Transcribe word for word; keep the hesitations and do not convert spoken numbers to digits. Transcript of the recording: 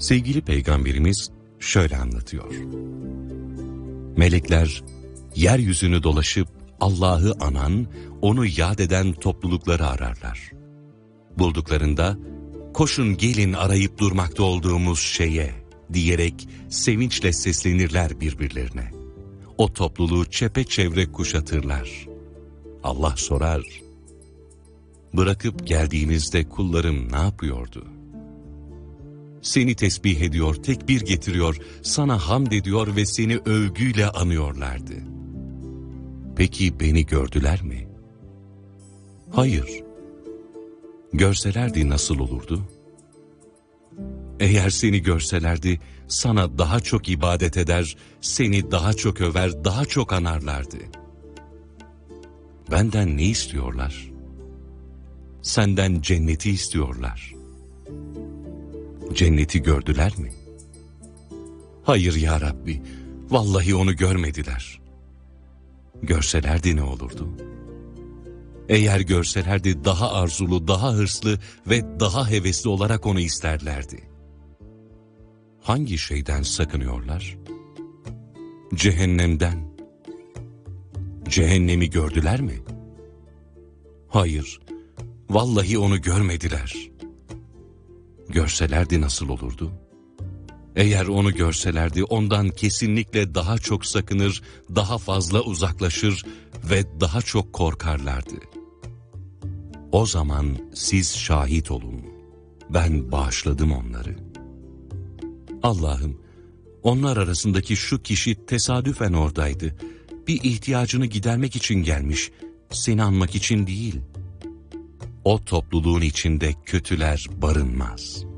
Sevgili Peygamberimiz şöyle anlatıyor. Melekler yeryüzünü dolaşıp Allah'ı anan, onu yad eden toplulukları ararlar. Bulduklarında, koşun gelin arayıp durmakta olduğumuz şeye diyerek sevinçle seslenirler birbirlerine. O topluluğu çepeçevre kuşatırlar. Allah sorar, bırakıp geldiğinizde kullarım ne yapıyordu? Seni tesbih ediyor, tekbir getiriyor, sana hamd ediyor ve seni övgüyle anıyorlardı. Peki beni gördüler mi? Hayır. Görselerdi nasıl olurdu? Eğer seni görselerdi, sana daha çok ibadet eder, seni daha çok över, daha çok anarlardı. Benden ne istiyorlar? Senden cenneti istiyorlar. Cenneti gördüler mi? Hayır ya Rabbi, vallahi onu görmediler. Görselerdi ne olurdu? Eğer görselerdi daha arzulu, daha hırslı ve daha hevesli olarak onu isterlerdi. Hangi şeyden sakınıyorlar? Cehennemden. Cehennemi gördüler mi? Hayır, vallahi onu görmediler. Görselerdi nasıl olurdu? Eğer onu görselerdi ondan kesinlikle daha çok sakınır, daha fazla uzaklaşır ve daha çok korkarlardı. O zaman siz şahit olun. Ben bağışladım onları. Allah'ım, onlar arasındaki şu kişi tesadüfen oradaydı. Bir ihtiyacını gidermek için gelmiş, seni anmak için değil. O topluluğun içinde kötüler barınmaz.